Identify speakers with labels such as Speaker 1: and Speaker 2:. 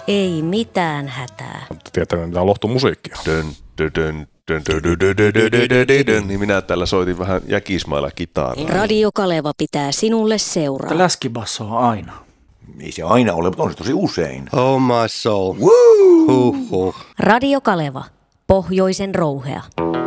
Speaker 1: Ei mitään hätää.
Speaker 2: Tietää mitä lohtumusiikkia.
Speaker 3: Niin minä täällä soitin vähän jäkismailla kitaraa.
Speaker 1: Radio Kaleva pitää sinulle seuraa.
Speaker 4: Läskibasso on aina.
Speaker 5: Ei se aina ole, mutta on se tosi usein.
Speaker 6: Oh my soul.
Speaker 5: Woo!
Speaker 6: Huhhuh.
Speaker 1: Radio Kaleva, pohjoisen rouhea.